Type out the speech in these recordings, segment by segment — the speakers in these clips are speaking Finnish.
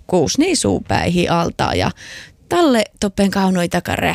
kuus niin suupäihin altaa ja talle toppen kaunoi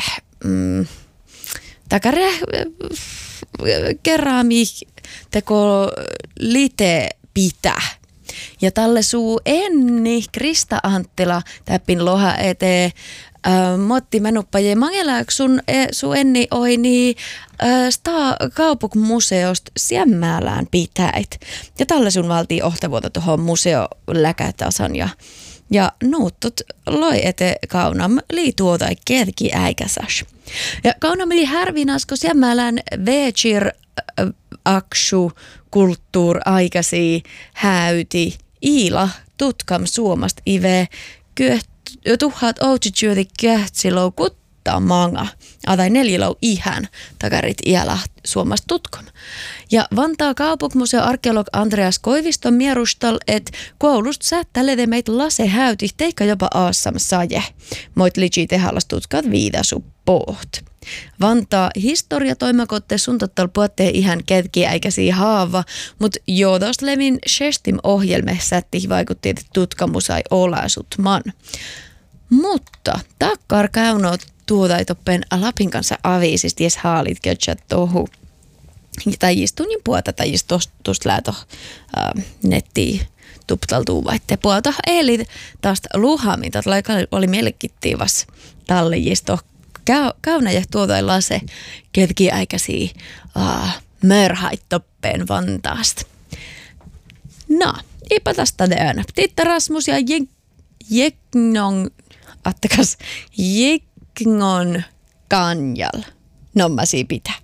takare kerraami teko lite pitää. Ja talle suu enni Krista Anttila täppin loha eteen motti menuppaje mangelaak sun enni oi niin kaupungmuseosta Siemmäälään pitäit. Ja talle sun valtii ohtavuota tuohon museoläkätason ja nuuttut loi ete kaunam liituota kerki äikäsäs. Ja kaunam li härvinasko Siemmäälään vechir aksu kulttuur aikasi häyti iila tutkam Suomasta ive tuhat outsityöti kähtsilou kutta manga. Tai neljälou ihan takarit iällä Suomasta tutkom. Ja Vantaa kaupungmuseo arkeolog Andreas Koivisto mierustal, että koulusta sättälle meitä lase häyti teikka jopa aassam saje. Moit litsi tehallas tutkat viidasu poht. Vantaa historiatoimakotte suntottal puottee ihan ketkiä eikä siihen haava, mutta joodost levin shestim ohjelme sätti vaikutti, että tutkamusai olasut man. Mutta takkar käynot tuotaitoppen Lapin kanssa aviisista, jes haalit kötsät tohu. Tai istunin puolta, tai tuosta lääto nettiin tuptaltuu vaitte puolta. Eli taas luhami, että oli mielekittiivas tallijisto. Käynä ja tuotain lase ketki äikäsi mörhaittoppeen Vantaasta. No, eipä tästä teönä. Titta Rasmus ja Jekngon kanjal. Nommasi pitää.